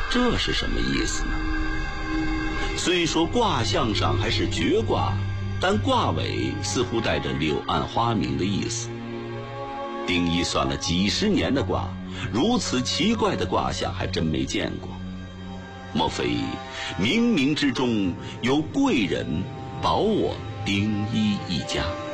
这是什么意思呢？虽说卦象上还是绝卦，但卦尾似乎带着柳暗花明的意思。丁一算了几十年的卦，如此奇怪的卦象还真没见过。莫非冥冥之中有贵人保我丁一一家？